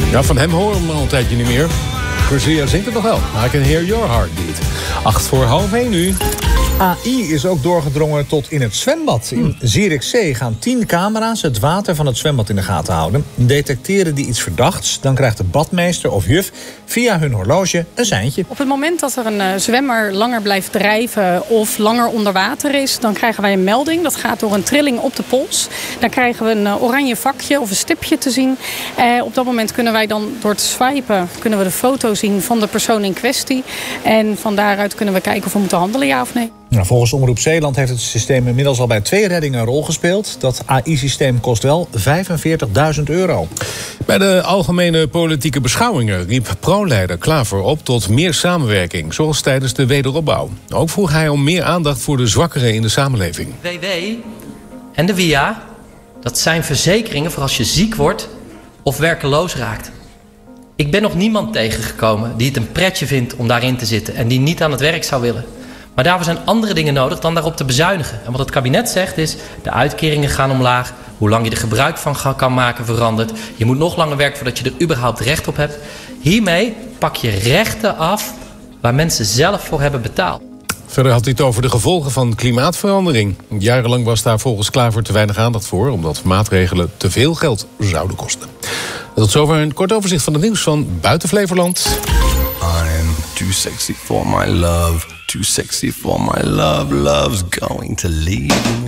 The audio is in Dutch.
Ja, van hem horen we al een tijdje niet meer. Garcia zingt het nog wel. I can hear your heartbeat. 8:45 nu. AI is ook doorgedrongen tot in het zwembad. In Zierikzee gaan 10 camera's het water van het zwembad in de gaten houden. Detecteren die iets verdachts, dan krijgt de badmeester of juf via hun horloge een seintje. Op het moment dat er een zwemmer langer blijft drijven of langer onder water is, dan krijgen wij een melding. Dat gaat door een trilling op de pols. Dan krijgen we een oranje vakje of een stipje te zien. Op dat moment kunnen wij dan door te swipen kunnen we de foto zien van de persoon in kwestie. En van daaruit kunnen we kijken of we moeten handelen, ja of nee. Nou, volgens Omroep Zeeland heeft het systeem inmiddels al bij 2 reddingen een rol gespeeld. Dat AI-systeem kost wel €45.000. Bij de algemene politieke beschouwingen riep pro-leider Klaver op tot meer samenwerking, zoals tijdens de wederopbouw. Ook vroeg hij om meer aandacht voor de zwakkeren in de samenleving. WW en de WIA, dat zijn verzekeringen voor als je ziek wordt of werkeloos raakt. Ik ben nog niemand tegengekomen die het een pretje vindt om daarin te zitten en die niet aan het werk zou willen. Maar daarvoor zijn andere dingen nodig dan daarop te bezuinigen. En wat het kabinet zegt is, de uitkeringen gaan omlaag. Hoe lang je er gebruik van kan maken verandert. Je moet nog langer werken voordat je er überhaupt recht op hebt. Hiermee pak je rechten af waar mensen zelf voor hebben betaald. Verder had hij het over de gevolgen van klimaatverandering. Jarenlang was daar volgens Klaver te weinig aandacht voor, omdat maatregelen te veel geld zouden kosten. Tot zover een kort overzicht van het nieuws van buiten Flevoland. I'm too sexy for my love. Too sexy for my love. Love's going to leave me.